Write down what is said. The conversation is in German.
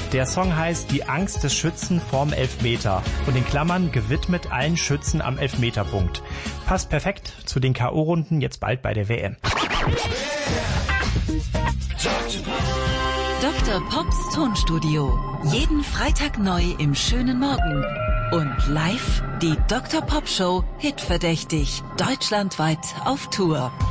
Der Song heißt Die Angst des Schützen vorm Elfmeter und in Klammern gewidmet allen Schützen am Elfmeterpunkt. Passt perfekt zu den K.O.-Runden jetzt bald bei der WM. Dr. Pops Tonstudio. Jeden Freitag neu im schönen Morgen. Und live die Dr. Pop Show Hitverdächtig. Deutschlandweit auf Tour.